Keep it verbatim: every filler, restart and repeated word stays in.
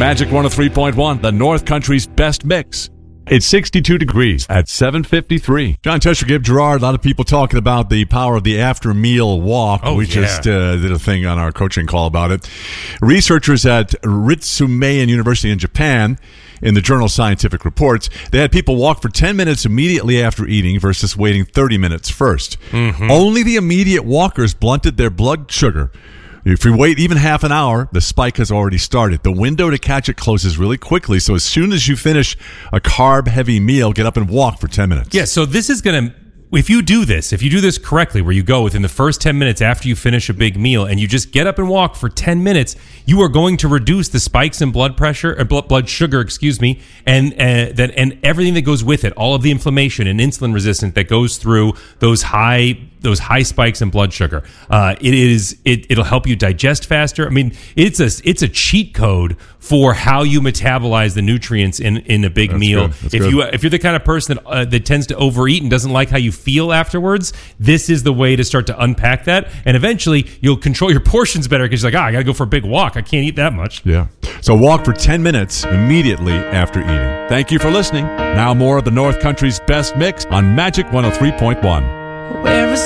Magic one oh three point one, the North Country's best mix. It's sixty-two degrees at seven fifty-three. John Tesher, Gabe Gerard, a lot of people talking about the power of the after-meal walk. Oh, we yeah. just uh, did a thing on our coaching call about it. Researchers at Ritsumeikan University in Japan, in the journal Scientific Reports, they had people walk for ten minutes immediately after eating versus waiting thirty minutes first. Mm-hmm. Only the immediate walkers blunted their blood sugar. If you wait even half an hour, the spike has already started. The window to catch it closes really quickly, so as soon as you finish a carb-heavy meal, get up and walk for ten minutes. Yeah, so this is going to... If you do this, if you do this correctly, where you go within the first ten minutes after you finish a big meal and you just get up and walk for ten minutes, you are going to reduce the spikes in blood pressure or blood, blood sugar, excuse me, and uh, that and everything that goes with it, all of the inflammation and insulin resistance that goes through those high those high spikes in blood sugar. Uh, it is it it'll help you digest faster. I mean, it's a it's a cheat code for how you metabolize the nutrients in, in a big That's meal. good. That's if good. you if you're the kind of person that uh, that tends to overeat and doesn't like how you feel afterwards, this is the way to start to unpack that, and eventually you'll control your portions better because you're like, ah, I got to go for a big walk. I can't eat that much. Yeah. So walk for ten minutes immediately after eating. Thank you for listening. Now more of the North Country's best mix on Magic one oh three point one. Where is